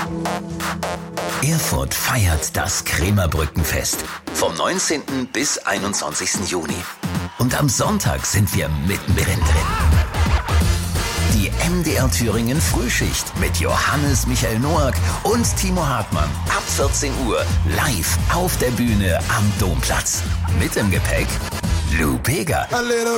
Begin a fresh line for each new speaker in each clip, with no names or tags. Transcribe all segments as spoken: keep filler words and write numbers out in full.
Erfurt feiert das Krämerbrückenfest vom neunzehnten bis einundzwanzigsten Juni. Und am Sonntag sind wir mittendrin drin. Die M D R Thüringen Frühschicht mit Johannes Michael Noack und Timo Hartmann ab vierzehn Uhr live auf der Bühne am Domplatz. Mit im Gepäck Lou Bega.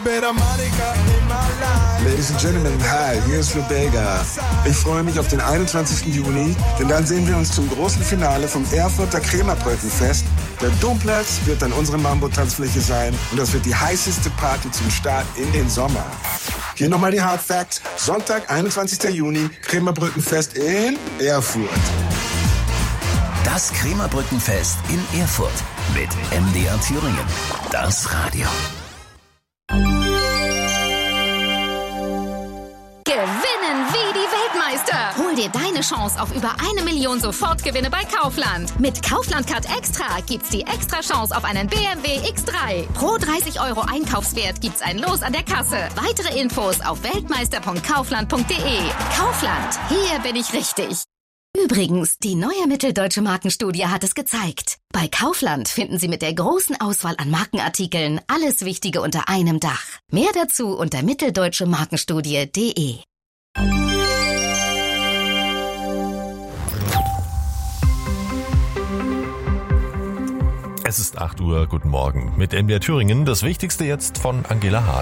Ladies and Gentlemen, hi, hier ist Lou Bega. Ich freue mich auf den einundzwanzigsten Juni, denn dann sehen wir uns zum großen Finale vom Erfurter Krämerbrückenfest. Der Domplatz wird dann unsere Mambo-Tanzfläche sein und das wird die heißeste Party zum Start in den Sommer. Hier nochmal die Hard Facts. Sonntag, einundzwanzigsten Juni, Krämerbrückenfest in Erfurt.
Das Krämerbrückenfest in Erfurt mit M D R Thüringen. Das Radio.
Gewinnen wie die Weltmeister. Hol dir deine Chance auf über eine Million Sofortgewinne bei Kaufland. Mit Kaufland Card Extra gibt's die extra Chance auf einen B M W X drei. Pro dreißig Euro Einkaufswert gibt's ein Los an der Kasse. Weitere Infos auf weltmeister punkt kaufland punkt de. Kaufland, hier bin ich richtig. Übrigens, die neue Mitteldeutsche Markenstudie hat es gezeigt. Bei Kaufland finden Sie mit der großen Auswahl an Markenartikeln alles Wichtige unter einem Dach. Mehr dazu unter mitteldeutsche markenstudie punkt de.
Es ist acht Uhr, guten Morgen. Mit M D R Thüringen das Wichtigste jetzt von Angela Hahn.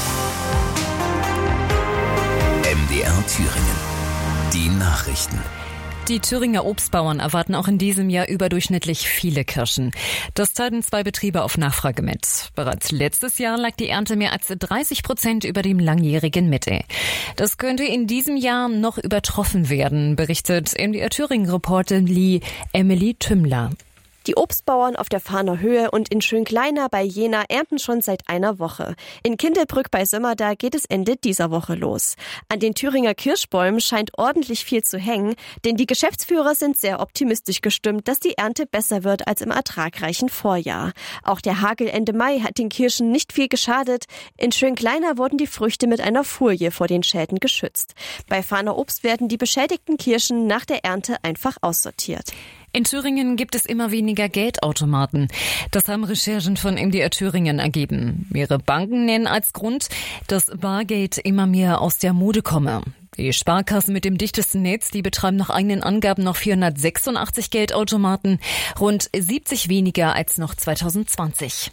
M D R Thüringen. Die Nachrichten.
Die Thüringer Obstbauern erwarten auch in diesem Jahr überdurchschnittlich viele Kirschen. Das teilten zwei Betriebe auf Nachfrage mit. Bereits letztes Jahr lag die Ernte mehr als dreißig Prozent über dem langjährigen Mittel. Das könnte in diesem Jahr noch übertroffen werden, berichtet M D R Thüringen-Reporterin Emily Tümmler.
Die Obstbauern auf der Fahner Höhe und in Schönkleiner bei Jena ernten schon seit einer Woche. In Kindelbrück bei Sömmerda geht es Ende dieser Woche los. An den Thüringer Kirschbäumen scheint ordentlich viel zu hängen, denn die Geschäftsführer sind sehr optimistisch gestimmt, dass die Ernte besser wird als im ertragreichen Vorjahr. Auch der Hagel Ende Mai hat den Kirschen nicht viel geschadet. In Schönkleiner wurden die Früchte mit einer Folie vor den Schäden geschützt. Bei Fahner Obst werden die beschädigten Kirschen nach der Ernte einfach aussortiert.
In Thüringen gibt es immer weniger Geldautomaten. Das haben Recherchen von M D R Thüringen ergeben. Mehrere Banken nennen als Grund, dass Bargeld immer mehr aus der Mode komme. Die Sparkassen mit dem dichtesten Netz, die betreiben nach eigenen Angaben noch vierhundertsechsundachtzig Geldautomaten, rund siebzig weniger als noch zweitausendzwanzig.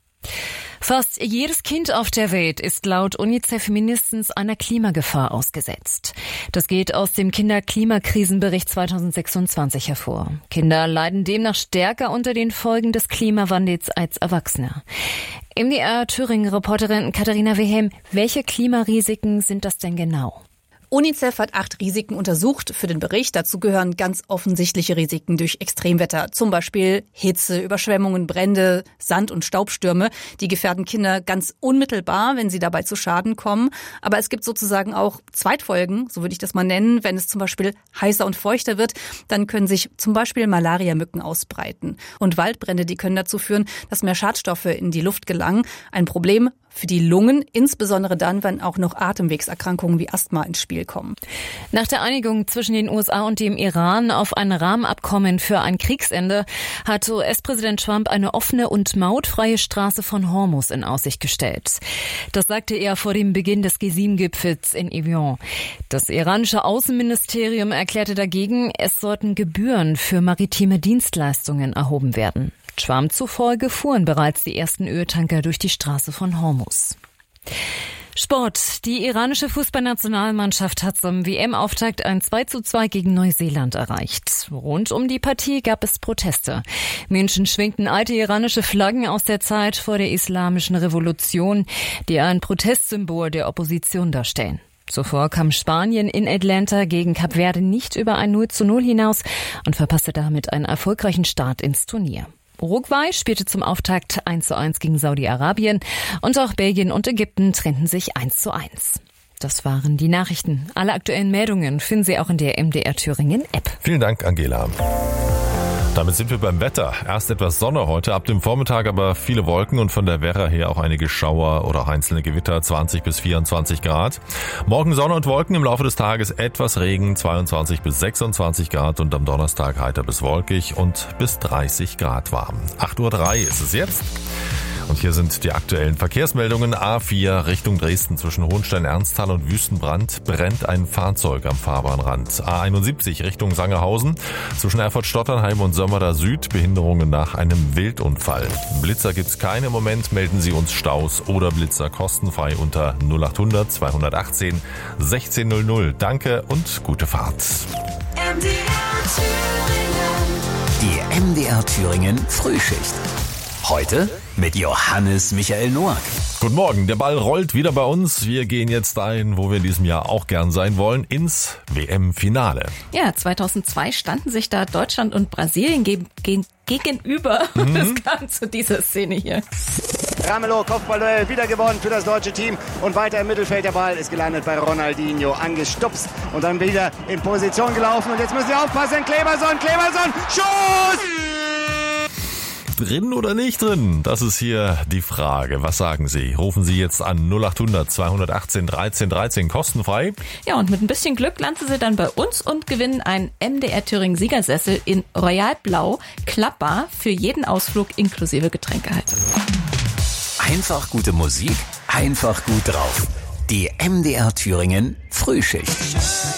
Fast jedes Kind auf der Welt ist laut UNICEF mindestens einer Klimagefahr ausgesetzt. Das geht aus dem Kinder-Klimakrisenbericht zweitausendsechsundzwanzig hervor. Kinder leiden demnach stärker unter den Folgen des Klimawandels als Erwachsene. M D R Thüringen-Reporterin Katharina Wilhelm, welche Klimarisiken sind das denn genau?
UNICEF hat acht Risiken untersucht für den Bericht. Dazu gehören ganz offensichtliche Risiken durch Extremwetter. Zum Beispiel Hitze, Überschwemmungen, Brände, Sand- und Staubstürme. Die gefährden Kinder ganz unmittelbar, wenn sie dabei zu Schaden kommen. Aber es gibt sozusagen auch Zweitfolgen, so würde ich das mal nennen. Wenn es zum Beispiel heißer und feuchter wird, dann können sich zum Beispiel Malariamücken ausbreiten. Und Waldbrände, die können dazu führen, dass mehr Schadstoffe in die Luft gelangen. Ein Problem für die Lungen, insbesondere dann, wenn auch noch Atemwegserkrankungen wie Asthma ins Spiel kommen.
Nach der Einigung zwischen den U S A und dem Iran auf ein Rahmenabkommen für ein Kriegsende hat U S-Präsident Trump eine offene und mautfreie Straße von Hormuz in Aussicht gestellt. Das sagte er vor dem Beginn des G sieben Gipfels in Evian. Das iranische Außenministerium erklärte dagegen, es sollten Gebühren für maritime Dienstleistungen erhoben werden. Trump zufolge fuhren bereits die ersten Öltanker durch die Straße von Hormuz. Sport. Die iranische Fußballnationalmannschaft hat zum W M-Auftakt ein zwei zu zwei gegen Neuseeland erreicht. Rund um die Partie gab es Proteste. Menschen schwingten alte iranische Flaggen aus der Zeit vor der islamischen Revolution, die ein Protestsymbol der Opposition darstellen. Zuvor kam Spanien in Atlanta gegen Kap Verde nicht über ein null zu null hinaus und verpasste damit einen erfolgreichen Start ins Turnier. Uruguay spielte zum Auftakt eins zu eins gegen Saudi-Arabien und auch Belgien und Ägypten trennten sich eins zu eins. Das waren die Nachrichten. Alle aktuellen Meldungen finden Sie auch in der M D R Thüringen App.
Vielen Dank, Angela. Damit sind wir beim Wetter. Erst etwas Sonne heute, ab dem Vormittag aber viele Wolken und von der Werra her auch einige Schauer oder auch einzelne Gewitter, zwanzig bis vierundzwanzig Grad. Morgen Sonne und Wolken, im Laufe des Tages etwas Regen, zweiundzwanzig bis sechsundzwanzig Grad und am Donnerstag heiter bis wolkig und bis dreißig Grad warm. acht Uhr drei ist es jetzt. Und hier sind die aktuellen Verkehrsmeldungen. A vier Richtung Dresden zwischen Hohenstein-Ernsthal und Wüstenbrand brennt ein Fahrzeug am Fahrbahnrand. A einundsiebzig Richtung Sangerhausen zwischen Erfurt-Stotternheim und Sömmerda Süd Behinderungen nach einem Wildunfall. Blitzer gibt's keine im Moment, melden Sie uns Staus oder Blitzer kostenfrei unter null acht hundert zweihundertachtzehn sechzehn null null. Danke und gute Fahrt.
Die M D R Thüringen Frühschicht. Heute mit Johannes Michael Noack.
Guten Morgen, der Ball rollt wieder bei uns. Wir gehen jetzt dahin, wo wir in diesem Jahr auch gern sein wollen, ins W M-Finale.
Ja, zweitausendzwei standen sich da Deutschland und Brasilien ge- ge- gegenüber.
Mhm.
Und es kam zu dieser Szene hier.
Ramelow, Kopfballduell, wieder gewonnen für das deutsche Team und weiter im Mittelfeld. Der Ball ist gelandet bei Ronaldinho, angestupst und dann wieder in Position gelaufen. Und jetzt müssen Sie aufpassen, Kleberson, Kleberson, Schuss!
Drin oder nicht drin? Das ist hier die Frage. Was sagen Sie? Rufen Sie jetzt an null acht hundert zweihundertachtzehn dreizehn dreizehn kostenfrei.
Ja, und mit ein bisschen Glück landen Sie dann bei uns und gewinnen einen M D R Thüringen Siegersessel in Royal Blau, klappbar für jeden Ausflug inklusive Getränkehaltung.
Einfach gute Musik, einfach gut drauf. Die M D R Thüringen Frühschicht.